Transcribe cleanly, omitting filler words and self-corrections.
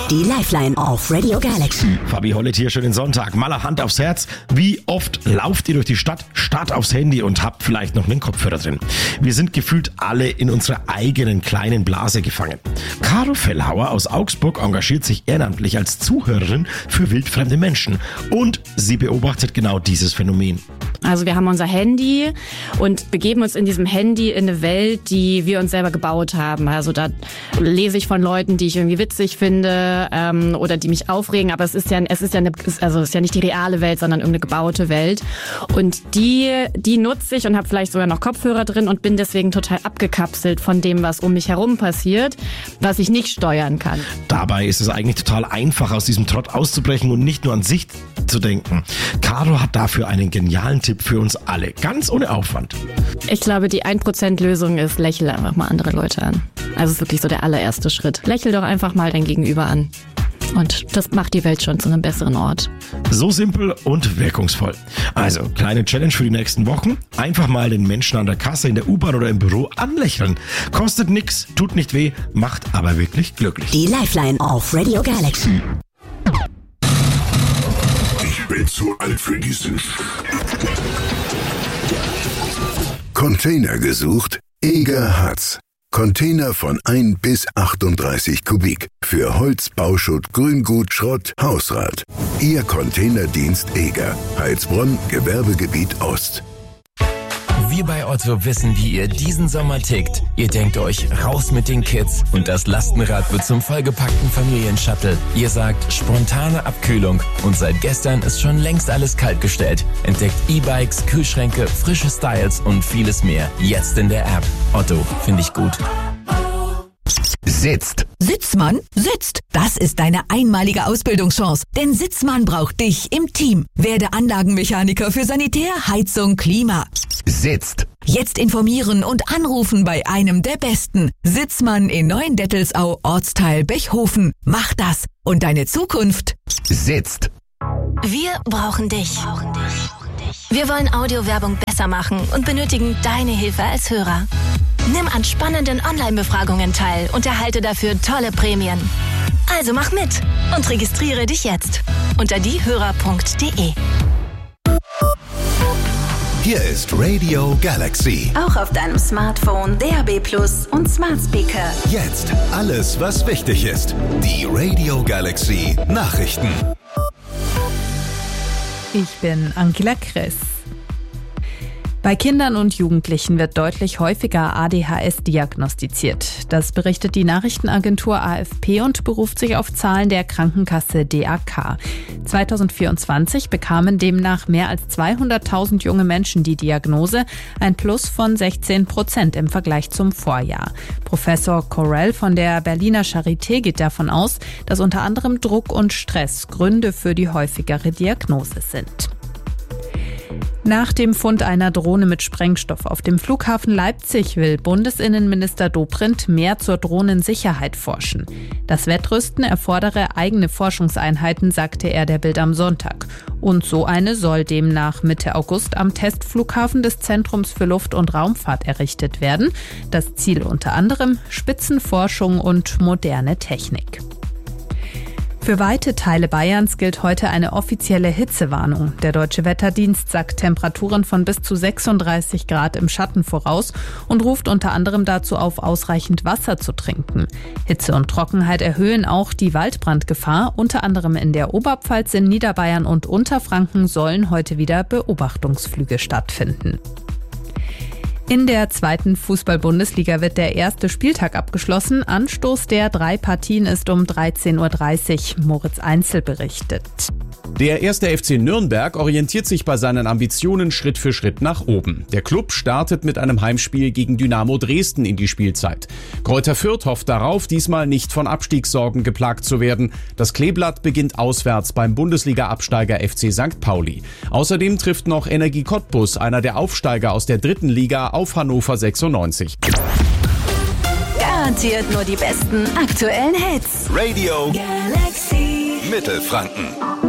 Die Lifeline auf Radio Galaxy. Fabi Hollett hier, schönen Sonntag. Mal Hand aufs Herz. Wie oft lauft ihr durch die Stadt, starrt aufs Handy und habt vielleicht noch einen Kopfhörer drin? Wir sind gefühlt alle in unserer eigenen kleinen Blase gefangen. Caro Fellhauer aus Augsburg engagiert sich ehrenamtlich als Zuhörerin für wildfremde Menschen. Und sie beobachtet genau dieses Phänomen. Also wir haben unser Handy und begeben uns in diesem Handy in eine Welt, die wir uns selber gebaut haben. Also da lese ich von Leuten, die ich irgendwie witzig finde oder die mich aufregen. Aber es ist ja nicht die reale Welt, sondern irgendeine gebaute Welt. Und die nutze ich und habe vielleicht sogar noch Kopfhörer drin und bin deswegen total abgekapselt von dem, was um mich herum passiert, was ich nicht steuern kann. Dabei ist es eigentlich total einfach, aus diesem Trott auszubrechen und nicht nur an sich zu denken. Caro hat dafür einen genialen Tipp für uns alle, ganz ohne Aufwand. Ich glaube, die 1% Lösung ist, lächel einfach mal andere Leute an. Also es ist wirklich so der allererste Schritt. Lächel doch einfach mal dein Gegenüber an. Und das macht die Welt schon zu einem besseren Ort. So simpel und wirkungsvoll. Also, kleine Challenge für die nächsten Wochen. Einfach mal den Menschen an der Kasse, in der U-Bahn oder im Büro anlächeln. Kostet nix, tut nicht weh, macht aber wirklich glücklich. Die Lifeline auf Radio Galaxy. Ich bin zu alt für diesen Container gesucht? Eger hat's. Container von 1 bis 38 Kubik. Für Holz, Bauschutt, Grüngut, Schrott, Hausrat. Ihr Containerdienst Eger. Heilsbronn, Gewerbegebiet Ost. Wir bei Otto wissen, wie ihr diesen Sommer tickt. Ihr denkt euch, raus mit den Kids und das Lastenrad wird zum vollgepackten Familienshuttle. Ihr sagt, spontane Abkühlung und seit gestern ist schon längst alles kaltgestellt. Entdeckt E-Bikes, Kühlschränke, frische Styles und vieles mehr. Jetzt in der App. Otto, finde ich gut. Sitzt. Sitzmann sitzt. Das ist deine einmalige Ausbildungschance. Denn Sitzmann braucht dich im Team. Werde Anlagenmechaniker für Sanitär, Heizung, Klima. Sitzt. Jetzt informieren und anrufen bei einem der Besten. Sitzmann in Neuendettelsau, Ortsteil Bechhofen. Mach das und deine Zukunft sitzt. Wir brauchen dich. Wir wollen Audiowerbung besser machen und benötigen deine Hilfe als Hörer. Nimm an spannenden Online-Befragungen teil und erhalte dafür tolle Prämien. Also mach mit und registriere dich jetzt unter diehörer.de. Hier ist Radio Galaxy. Auch auf deinem Smartphone, DAB+ und Smart Speaker. Jetzt alles, was wichtig ist. Die Radio Galaxy Nachrichten. Ich bin Angela Kress. Bei Kindern und Jugendlichen wird deutlich häufiger ADHS diagnostiziert. Das berichtet die Nachrichtenagentur AFP und beruft sich auf Zahlen der Krankenkasse DAK. 2024 bekamen demnach mehr als 200.000 junge Menschen die Diagnose, ein Plus von 16% im Vergleich zum Vorjahr. Professor Corell von der Berliner Charité geht davon aus, dass unter anderem Druck und Stress Gründe für die häufigere Diagnose sind. Nach dem Fund einer Drohne mit Sprengstoff auf dem Flughafen Leipzig will Bundesinnenminister Dobrindt mehr zur Drohnensicherheit forschen. Das Wettrüsten erfordere eigene Forschungseinheiten, sagte er der Bild am Sonntag. Und so eine soll demnach Mitte August am Testflughafen des Zentrums für Luft- und Raumfahrt errichtet werden. Das Ziel unter anderem Spitzenforschung und moderne Technik. Für weite Teile Bayerns gilt heute eine offizielle Hitzewarnung. Der Deutsche Wetterdienst sagt Temperaturen von bis zu 36 Grad im Schatten voraus und ruft unter anderem dazu auf, ausreichend Wasser zu trinken. Hitze und Trockenheit erhöhen auch die Waldbrandgefahr. Unter anderem in der Oberpfalz, in Niederbayern und Unterfranken sollen heute wieder Beobachtungsflüge stattfinden. In der 2. Fußball-Bundesliga wird der erste Spieltag abgeschlossen. Anstoß der 3 Partien ist um 13.30 Uhr. Moritz Einzel berichtet. Der 1. FC Nürnberg orientiert sich bei seinen Ambitionen Schritt für Schritt nach oben. Der Klub startet mit einem Heimspiel gegen Dynamo Dresden in die Spielzeit. Greuther Fürth hofft darauf, diesmal nicht von Abstiegssorgen geplagt zu werden. Das Kleeblatt beginnt auswärts beim Bundesliga-Absteiger FC St. Pauli. Außerdem trifft noch Energie Cottbus, einer der Aufsteiger aus der 3. Liga, auf Hannover 96. Garantiert nur die besten aktuellen Hits. Radio Galaxy Mittelfranken.